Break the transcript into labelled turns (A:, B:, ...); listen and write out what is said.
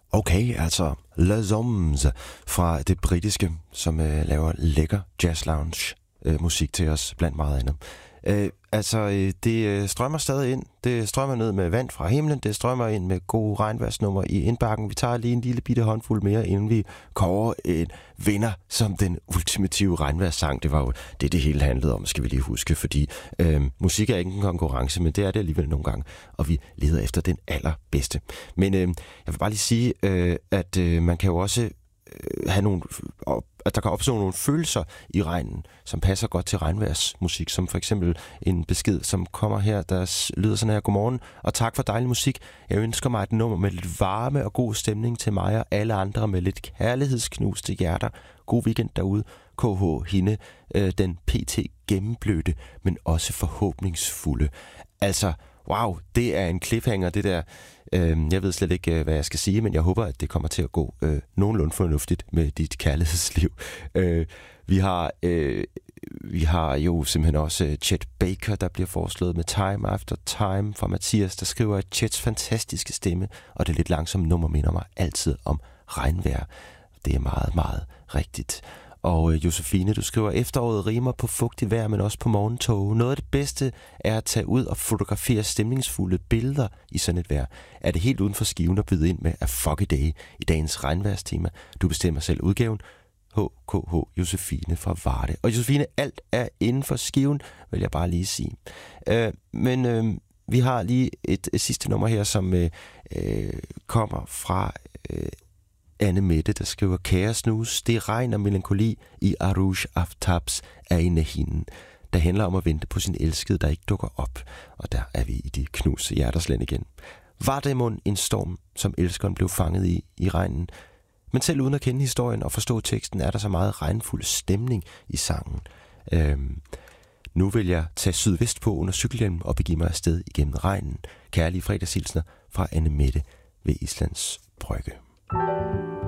A: Okay, altså Les Hommes fra det britiske, som laver lækker jazz lounge musik til os, blandt meget andet. Det strømmer stadig ind. Det strømmer ned med vand fra himlen. Det strømmer ind med gode regnværsnummer i indbakken. Vi tager lige en lille bitte håndfuld mere, inden vi kårer en vinder som den ultimative regnværssang. Det var jo det hele handlede om, skal vi lige huske, fordi musik er ikke en konkurrence, men det er det alligevel nogle gange, og vi leder efter den allerbedste. Men jeg vil bare lige sige, at man kan jo også have nogle, at der kan opstå nogle følelser i regnen, som passer godt til regnværsmusik, som for eksempel en besked, som kommer her, der lyder sådan her: godmorgen, og tak for dejlig musik. Jeg ønsker mig et nummer med lidt varme og god stemning til mig og alle andre med lidt kærlighedsknuste hjerter. God weekend derude. KH Hende, den pt. Gennemblødte, men også forhåbningsfulde. Altså, wow, det er en cliffhanger, det der. Jeg ved slet ikke, hvad jeg skal sige, men jeg håber, at det kommer til at gå nogenlunde fornuftigt med dit kærlighedsliv. Vi har jo simpelthen også Chet Baker, der bliver foreslået med Time After Time fra Mathias, der skriver, at Chets fantastiske stemme og det lidt langsomme nummer minder mig altid om regnvejr. Det er meget, meget rigtigt. Og Josefine, du skriver, efteråret rimer på fugtigt vejr, men også på morgentog. Noget af det bedste er at tage ud og fotografere stemningsfulde billeder i sådan et vejr. Er det helt uden for skiven at byde ind med A Foggy Day i dagens regnvejrstema? Du bestemmer selv udgaven. HKH Josefine fra Varde. Og Josefine, alt er inden for skiven, vil jeg bare lige sige. Men vi har lige et sidste nummer her, som kommer fra Anne Mette, der skriver: kære snus, det regn og melankoli i Arouge Aftabs er inde hende, der handler om at vente på sin elskede, der ikke dukker op. Og der er vi i de knuste hjertersland igen. Var det mon en storm, som elskeren blev fanget i regnen? Men selv uden at kende historien og forstå teksten, er der så meget regnfuld stemning i sangen. Nu vil jeg tage sydvest på under cykelhjelmen og begive mig afsted igennem regnen. Kærlige fredagshilsner fra Anne Mette ved Islands Brygge.